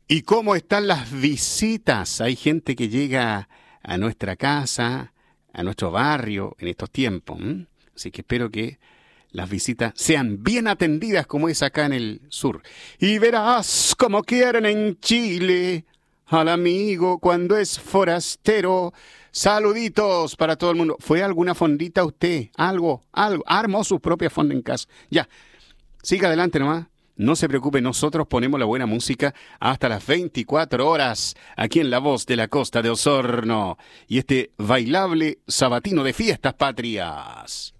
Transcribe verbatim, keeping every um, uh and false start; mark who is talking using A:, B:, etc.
A: ¿Y cómo están las visitas? Hay gente que llega a nuestra casa, a nuestro barrio en estos tiempos. ¿m? Así que espero que las visitas sean bien atendidas como es acá en el sur. Y verás como quieren en Chile al amigo cuando es forastero. Saluditos para todo el mundo. ¿Fue alguna fondita usted? Algo, algo. Armó su propia fonda en casa. Ya, siga adelante nomás. No se preocupe, nosotros ponemos la buena música hasta las veinticuatro horas aquí en La Voz de la Costa de Osorno. Y este bailable sabatino de fiestas patrias.